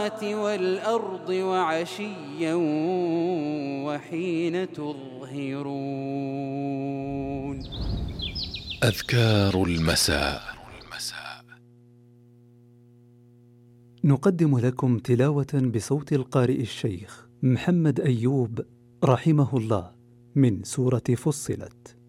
والأرض وعشيا وحين تظهرون. أذكار المساء. نقدم لكم تلاوة بصوت القارئ الشيخ محمد أيوب رحمه الله من سورة فصلت.